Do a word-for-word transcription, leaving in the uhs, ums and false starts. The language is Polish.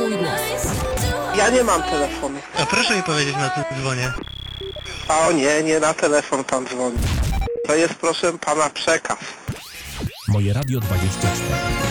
swój głos. Ja nie mam telefonu. A proszę mi powiedzieć, na co dzwonię. A o nie, nie na telefon pan dzwoni. To jest, proszę pana, przekaz. Moje Radio dwadzieścia cztery.